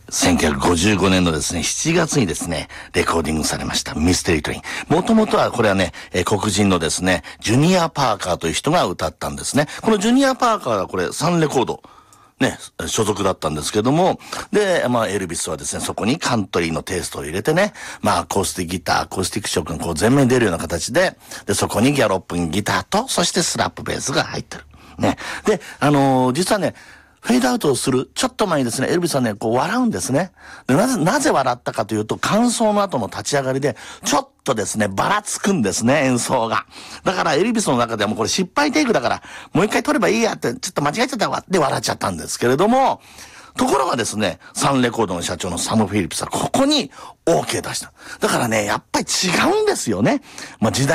1955年のですね、7月にですね、レコーディングされましたミステリートレイン。もともとはこれはね、黒人のですね、ジュニア・パーカーという人が歌ったんですね。このジュニア・パーカーはこれサンレコード。ね、所属だったんですけども、で、エルビスはですね、そこにカントリーのテイストを入れてね、アコースティックギター、アコースティック色がこう全面に出るような形で、で、そこにギャロップギターと、そしてスラップベースが入ってる。ね。で、実はね、フェードアウトをする、ちょっと前にですね、エルビスはね、こう笑うんですね。で、なぜ笑ったかというと、感想の後の立ち上がりで、ちょっとですね、ばらつくんですね、演奏が。だから、エルビスの中ではもうこれ失敗テイクだから、もう一回撮ればいいやって、ちょっと間違えちゃったわって笑っちゃったんですけれども、ところがですね、サンレコードの社長のサム・フィリップスはここに OK 出した。だからね、やっぱり違うんですよね。時代